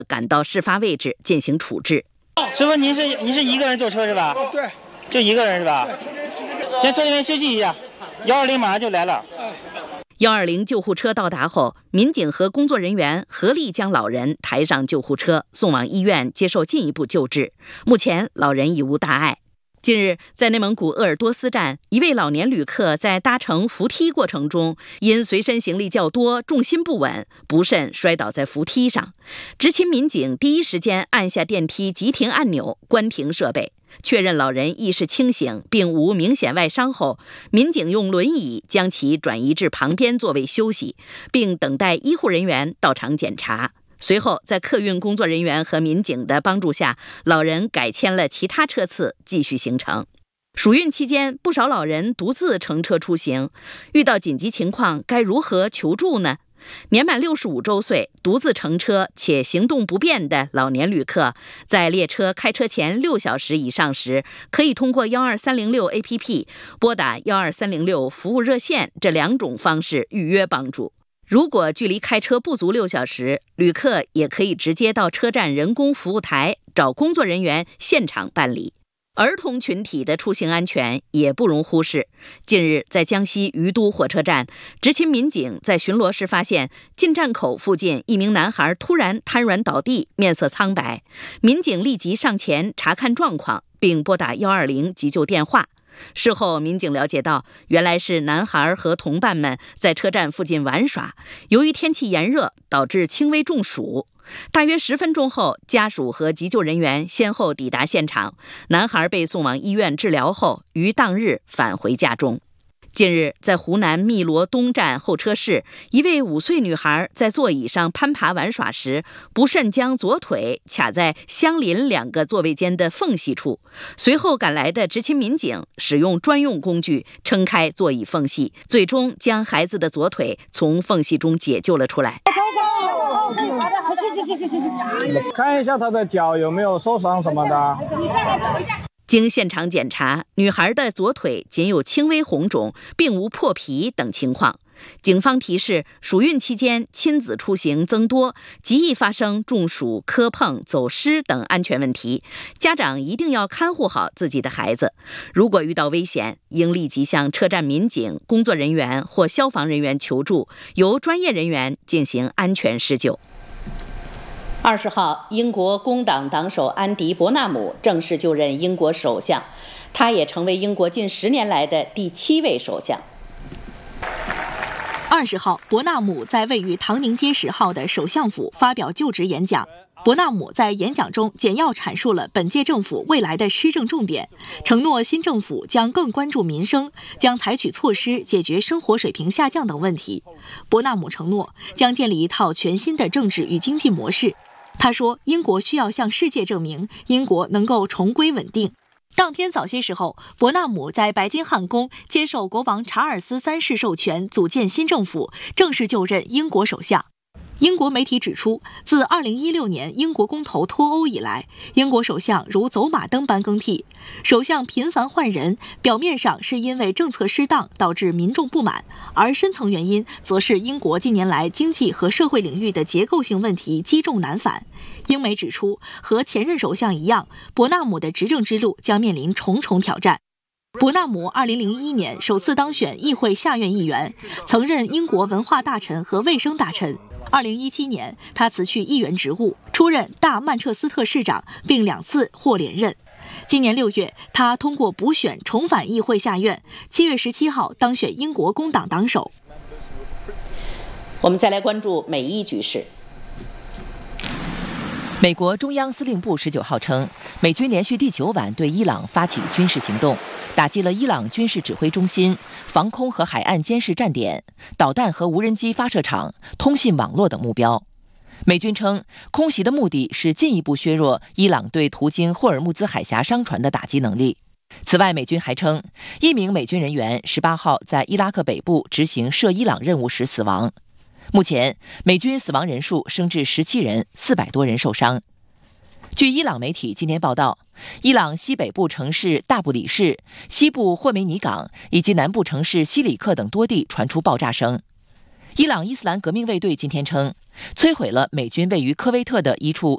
赶到事发位置进行处置。 师傅，您是一个人坐车是吧？ 对， 就一个人是吧？先坐这边休息一下，120马上就来了。 120救护车到达后，民警和工作人员合力将老人抬上救护车，送往医院接受进一步救治。目前老人已无大碍。近日，在内蒙古鄂尔多斯站，一位老年旅客在搭乘扶梯过程中，因随身行李较多，重心不稳，不慎摔倒在扶梯上。执勤民警第一时间按下电梯急停按钮，关停设备，确认老人意识清醒并无明显外伤后，民警用轮椅将其转移至旁边座位休息，并等待医护人员到场检查。随后，在客运工作人员和民警的帮助下，老人改签了其他车次，继续行程。暑运期间，不少老人独自乘车出行，遇到紧急情况该如何求助呢？年满65周岁、独自乘车且行动不便的老年旅客，在列车开车前6小时以上时，可以通过12306 APP 拨打12306服务热线这2种方式预约帮助。如果距离开车不足6小时，旅客也可以直接到车站人工服务台找工作人员现场办理。儿童群体的出行安全也不容忽视。近日，在江西于都火车站，执勤民警在巡逻时发现进站口附近一名男孩突然瘫软倒地，面色苍白。民警立即上前查看状况，并拨打120急救电话。事后，民警了解到，原来是男孩和同伴们在车站附近玩耍，由于天气炎热，导致轻微中暑。大约10分钟后，家属和急救人员先后抵达现场，男孩被送往医院治疗后，于当日返回家中。近日，在湖南汨罗东站候车室，一位5岁女孩在座椅上攀爬玩耍时，不慎将左腿卡在相邻2个座位间的缝隙处。随后赶来的执勤民警使用专用工具撑开座椅缝隙，最终将孩子的左腿从缝隙中解救了出来。 看一下他的脚有没有受伤什么的。 经现场检查，女孩的左腿仅有轻微红肿，并无破皮等情况。警方提示，暑运期间亲子出行增多，极易发生中暑、磕碰、走失等安全问题，家长一定要看护好自己的孩子。如果遇到危险，应立即向车站民警、工作人员或消防人员求助，由专业人员进行安全施救。20号，英国工党党首安迪·伯纳姆正式就任英国首相，他也成为英国近10年来的第7位首相。 20号，伯纳姆在位于唐宁街10号的首相府发表就职演讲。伯纳姆在演讲中简要阐述了本届政府未来的施政重点，承诺新政府将更关注民生，将采取措施解决生活水平下降等问题。伯纳姆承诺将建立一套全新的政治与经济模式。他说，英国需要向世界证明英国能够重归稳定。当天早些时候，伯纳姆在白金汉宫接受国王查尔斯3世授权组建新政府，正式就任英国首相。英国媒体指出，自2016年英国公投脱欧以来，英国首相如走马灯般更替，首相频繁换人，表面上是因为政策失当导致民众不满，而深层原因则是英国近年来经济和社会领域的结构性问题积重难返。英媒指出，和前任首相一样，伯纳姆的执政之路将面临重重挑战。伯纳姆2001年首次当选议会下院议员，曾任英国文化大臣和卫生大臣。2017年，他辞去议员职务，出任大曼彻斯特市长，并2次获连任。今年6月，他通过补选重返议会下院，7月17号当选英国工党党首。 我们再来关注美伊局势。 美国中央司令部19号称，美军连续第9晚对伊朗发起军事行动，打击了伊朗军事指挥中心、防空和海岸监视站点、导弹和无人机发射场、通信网络等目标。美军称，空袭的目的是进一步削弱伊朗对途经霍尔木兹海峡商船的打击能力。此外，美军还称，一名美军人员18号在伊拉克北部执行涉伊朗任务时死亡。目前，美军死亡人数升至17人，400多人受伤。据伊朗媒体今天报道，伊朗西北部城市大布里市、西部霍梅尼港以及南部城市西里克等多地传出爆炸声。伊朗伊斯兰革命卫队今天称，摧毁了美军位于科威特的一处